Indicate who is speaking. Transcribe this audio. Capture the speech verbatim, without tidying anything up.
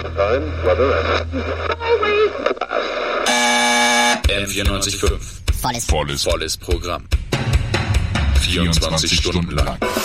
Speaker 1: M vierundneunzig Komma fünf.
Speaker 2: Volles,
Speaker 1: volles, volles Programm. vierundzwanzig Stunden lang.